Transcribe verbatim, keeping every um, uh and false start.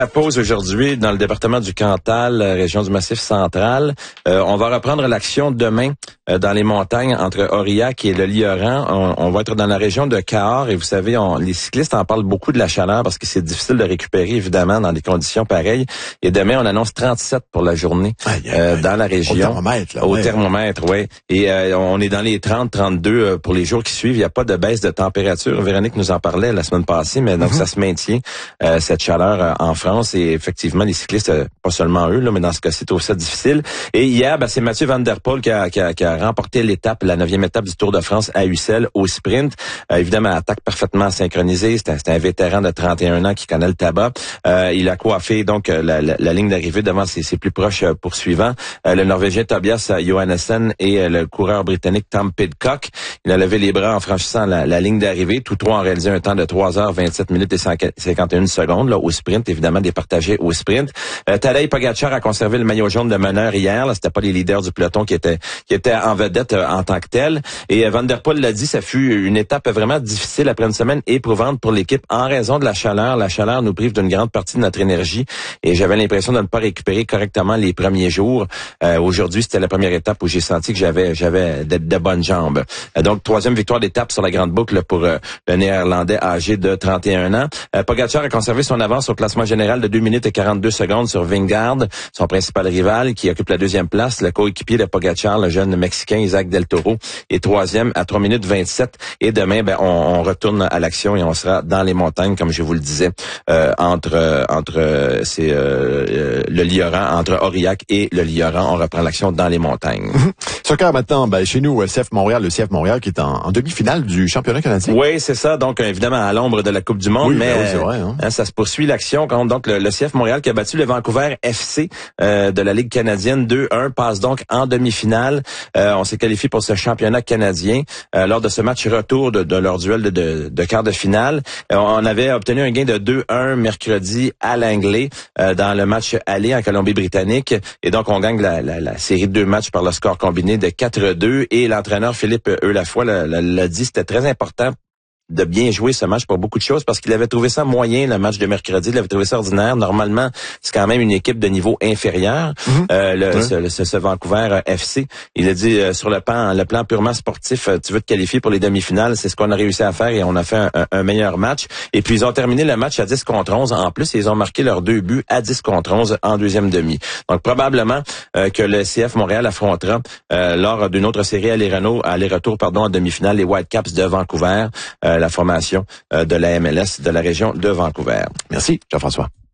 La pause aujourd'hui dans le département du Cantal, région du Massif central. Euh, on va reprendre l'action demain euh, dans les montagnes entre Aurillac et le Lioran. On, on va être dans la région de Cahors et vous savez, on, les cyclistes en parlent beaucoup de la chaleur parce que c'est difficile de récupérer évidemment dans des conditions pareilles. Et demain, on annonce trente-sept pour la journée aïe, aïe, euh, dans la région. Au thermomètre, là. Au ouais. thermomètre, oui. Et euh, on est dans les trente, trente-deux pour les jours qui suivent. Il n'y a pas de baisse de température. Véronique nous en parlait la semaine passée, mais donc mm-hmm. ça se maintient, euh, cette chaleur euh, en France. Et effectivement, les cyclistes, euh, pas seulement eux, là, mais dans ce cas-ci, c'est aussi difficile. Et hier, ben, c'est Mathieu Van Der Poel qui a, qui a, qui a remporté l'étape, la neuvième étape du Tour de France à Ussel au sprint. Euh, évidemment, attaque parfaitement synchronisée. C'est un, c'est un vétéran de trente et un ans qui connaît le tabac. Euh, il a coiffé donc la, la, la ligne d'arrivée devant ses, ses plus proches euh, poursuivants. Euh, le Norvégien Tobias Johannessen et euh, le coureur britannique Tom Pidcock. Il a levé les bras en franchissant la, la ligne d'arrivée. Tous trois ont réalisé un temps de trois heures vingt-sept minutes et cinquante et une secondes là, au sprint, évidemment départagé au sprint. Euh, Tadej Pogačar a conservé le maillot jaune de meneur hier. Là, c'était pas les leaders du peloton qui étaient qui étaient en vedette euh, en tant que tel. Et euh, Van Der Poel l'a dit, ça fut une étape vraiment difficile après une semaine éprouvante pour l'équipe en raison de la chaleur. La chaleur nous prive d'une grande partie de notre énergie et j'avais l'impression de ne pas récupérer correctement les premiers jours. Euh, aujourd'hui, c'était la première étape où j'ai senti que j'avais j'avais de, de bonnes jambes. Euh, donc troisième victoire d'étape sur la grande boucle pour euh, le Néerlandais âgé de trente et un ans. Euh, Pogačar a conservé son avance au classement général de deux minutes et quarante-deux secondes sur Vingegaard, son principal rival qui occupe la deuxième place. Le coéquipier de Pogačar, le jeune Mexicain Isaac Del Toro, est troisième à trois minutes vingt-sept. Et demain, ben, on, on retourne à l'action et on sera dans les montagnes, comme je vous le disais, euh, entre euh, entre euh, c'est euh, le Lioran, entre Aurillac et le Lioran. On reprend l'action dans les montagnes. Soccer maintenant, ben, chez nous, le C F Montréal, le C F Montréal qui est en, en demi-finale du championnat canadien. Oui, c'est ça. Donc, évidemment, à l'ombre de la Coupe du Monde, oui, mais ben oui, c'est vrai, hein. hein, ça se poursuit l'action contre donc le, le C F Montréal qui a battu le Vancouver F C euh, de la Ligue canadienne deux un, passe donc en demi-finale. Euh, on s'est qualifié pour ce championnat canadien euh, lors de ce match retour de, de leur duel de, de, de quart de finale. Euh, on avait obtenu un gain de deux un mercredi à Langley euh, dans le match aller en Colombie-Britannique. Et donc, on gagne la, la, la série de deux matchs par le score combiné de quatre deux. Et l'entraîneur Philippe Eulafoy l'a, l'a dit, c'était très important de bien jouer ce match pour beaucoup de choses parce qu'il avait trouvé ça moyen, le match de mercredi, il avait trouvé ça ordinaire. Normalement, c'est quand même une équipe de niveau inférieur, mm-hmm. euh, le, ouais. ce, ce, ce Vancouver F C. Il a dit euh, sur le plan, le plan purement sportif, euh, tu veux te qualifier pour les demi-finales, c'est ce qu'on a réussi à faire et on a fait un, un, un meilleur match. Et puis, ils ont terminé le match à dix contre onze. En plus, ils ont marqué leurs deux buts à dix contre onze en deuxième demi. Donc, probablement euh, que le C F Montréal affrontera euh, lors d'une autre série aller-retour, aller-retour pardon, en demi-finale, les Whitecaps de Vancouver. Euh, la formation euh, de la M L S de la région de Vancouver. Merci, Jean-François.